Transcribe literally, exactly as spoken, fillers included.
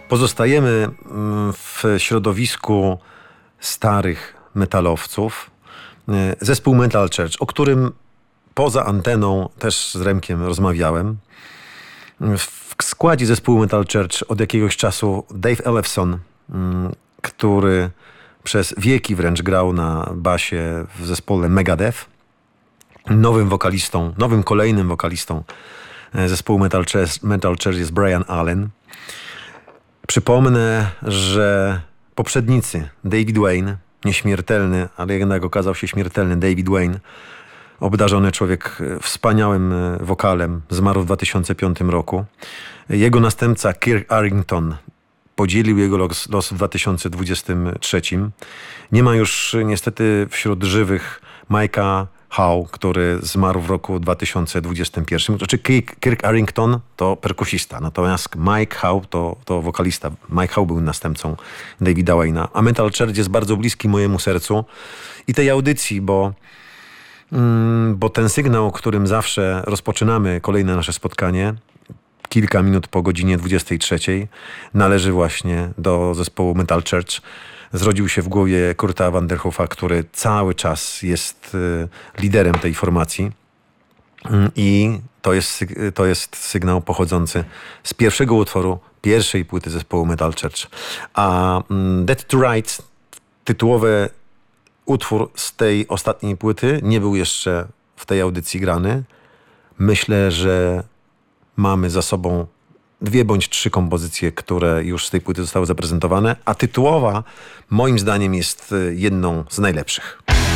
Pozostajemy w środowisku starych metalowców. Zespół Metal Church, o którym poza anteną też z Remkiem rozmawiałem. W składzie zespołu Metal Church od jakiegoś czasu Dave Ellefson, który przez wieki wręcz grał na basie w zespole Megadeth. Nowym wokalistą, nowym kolejnym wokalistą zespołu Metal Church, Metal Church jest Brian Allen. Przypomnę, że poprzednicy David Wayne, nieśmiertelny, ale jednak okazał się śmiertelny David Wayne, obdarzony człowiek wspaniałym wokalem, zmarł w dwa tysiące piątym roku. Jego następca Kirk Arrington podzielił jego los, los w dwa tysiące dwudziestym trzecim. Nie ma już niestety wśród żywych Mike'a Howe, który zmarł w roku dwa tysiące dwudziestym pierwszym. Znaczy Kirk, Kirk Arrington to perkusista, natomiast Mike Howe to, to wokalista. Mike Howe był następcą Davida Wayne'a. A Metal Church jest bardzo bliski mojemu sercu i tej audycji, bo, mm, bo ten sygnał, którym zawsze rozpoczynamy kolejne nasze spotkanie, kilka minut po godzinie dwudziestej trzeciej, należy właśnie do zespołu Metal Church. Zrodził się w głowie Kurta Vanderhoofa, który cały czas jest y, liderem tej formacji. I to jest, to jest sygnał pochodzący z pierwszego utworu, pierwszej płyty zespołu Metal Church. A mm, Dead to Rights, tytułowy utwór z tej ostatniej płyty, nie był jeszcze w tej audycji grany. Myślę, że mamy za sobą dwie bądź trzy kompozycje, które już z tej płyty zostały zaprezentowane, a tytułowa moim zdaniem jest jedną z najlepszych.